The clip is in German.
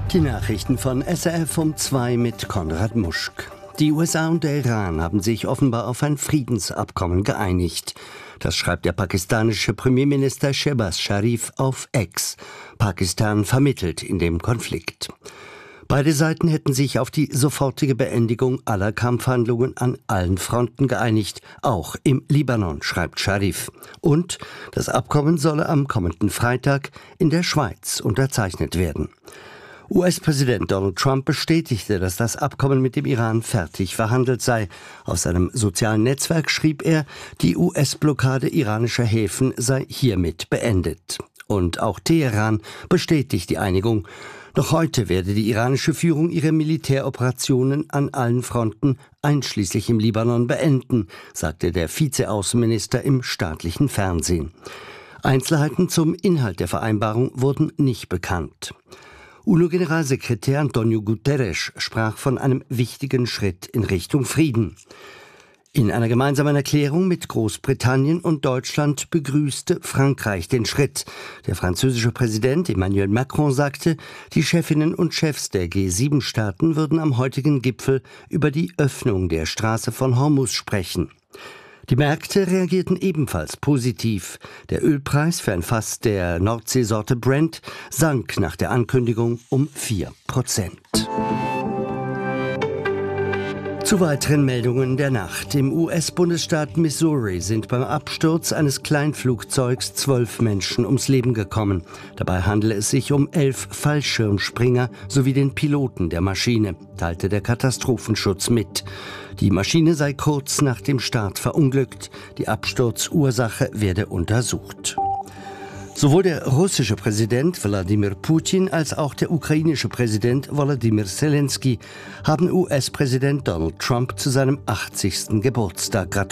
Die Nachrichten von SRF um 2 mit Konrad Muschk. Die USA und der Iran haben sich offenbar auf ein Friedensabkommen geeinigt. Das schreibt der pakistanische Premierminister Shehbaz Sharif auf X. Pakistan vermittelt in dem Konflikt. Beide Seiten hätten sich auf die sofortige Beendigung aller Kampfhandlungen an allen Fronten geeinigt, auch im Libanon, schreibt Sharif. Und das Abkommen solle am kommenden Freitag in der Schweiz unterzeichnet werden. US-Präsident Donald Trump bestätigte, dass das Abkommen mit dem Iran fertig verhandelt sei. Auf seinem sozialen Netzwerk schrieb er, die US-Blockade iranischer Häfen sei hiermit beendet. Und auch Teheran bestätigt die Einigung. Noch heute werde die iranische Führung ihre Militäroperationen an allen Fronten, einschließlich im Libanon, beenden, sagte der Vizeaußenminister im staatlichen Fernsehen. Einzelheiten zum Inhalt der Vereinbarung wurden nicht bekannt. UNO-Generalsekretär António Guterres sprach von einem wichtigen Schritt in Richtung Frieden. In einer gemeinsamen Erklärung mit Großbritannien und Deutschland begrüßte Frankreich den Schritt. Der französische Präsident Emmanuel Macron sagte, die Chefinnen und Chefs der G7-Staaten würden am heutigen Gipfel über die Öffnung der Straße von Hormuz sprechen. Die Märkte reagierten ebenfalls positiv. Der Ölpreis für ein Fass der Nordseesorte Brent sank nach der Ankündigung um 4%. Zu weiteren Meldungen der Nacht. Im US-Bundesstaat Missouri sind beim Absturz eines Kleinflugzeugs 12 Menschen ums Leben gekommen. Dabei handele es sich um 11 Fallschirmspringer sowie den Piloten der Maschine, teilte der Katastrophenschutz mit. Die Maschine sei kurz nach dem Start verunglückt. Die Absturzursache werde untersucht. Sowohl der russische Präsident Wladimir Putin als auch der ukrainische Präsident Volodymyr Zelensky haben US-Präsident Donald Trump zu seinem 80. Geburtstag gratuliert.